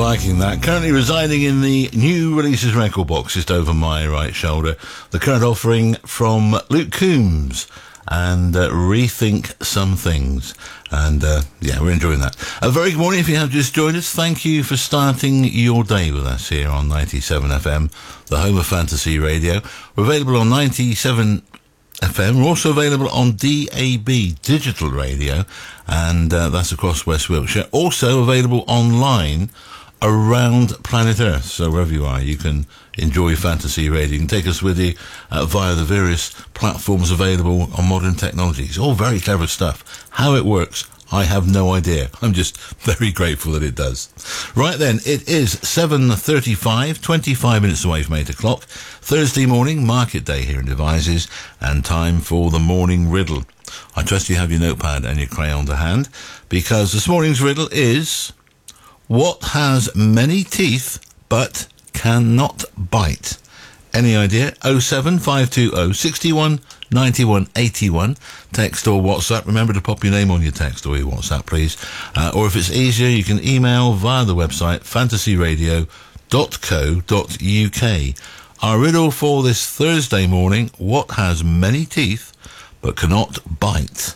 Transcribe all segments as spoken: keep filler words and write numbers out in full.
liking that. Currently residing in the new releases record box just over my right shoulder. The current offering from Luke Combs and uh, Rethink Some Things. And uh, yeah, we're enjoying that. A very good morning if you have just joined us. Thank you for starting your day with us here on ninety-seven F M, the home of Fantasy Radio. We're available on ninety-seven F M. We're also available on D A B digital radio, and uh, that's across West Wiltshire. Also available online around planet Earth. So wherever you are, you can enjoy Fantasy Radio. You can take us with you uh, via the various platforms available on modern technology. It's all very clever stuff. How it works, I have no idea. I'm just very grateful that it does. Right then, it is seven thirty-five, twenty-five minutes away from eight o'clock. Thursday morning, market day here in Devizes, and time for the morning riddle. I trust you have your notepad and your crayon to hand, because this morning's riddle is, what has many teeth but cannot bite? Any idea? oh seven five two oh, six one, nine one, eight one. Text or WhatsApp. Remember to pop your name on your text or your WhatsApp, please. Uh, or if it's easier, you can email via the website fantasy radio dot co dot uk. Our riddle for this Thursday morning, what has many teeth but cannot bite?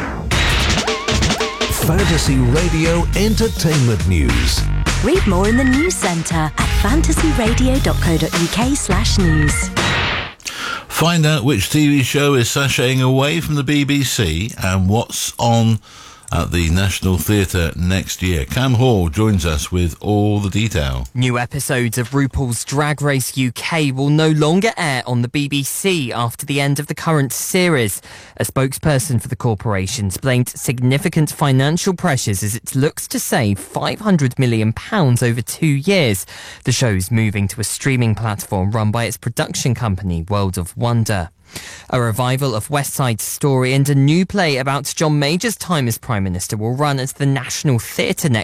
Fantasy Radio Entertainment News. Read more in the news centre at fantasy radio dot co dot uk slash news. Find out which T V show is sashaying away from the B B C and what's on at the National Theatre next year. Cam Hall joins us with all the detail. New episodes of RuPaul's Drag Race U K will no longer air on the B B C after the end of the current series. A spokesperson for the corporation blamed significant financial pressures as it looks to save five hundred million pounds over two years. The show's moving to a streaming platform run by its production company, World of Wonder. A revival of West Side Story and a new play about John Major's time as Prime Minister will run at the National Theatre next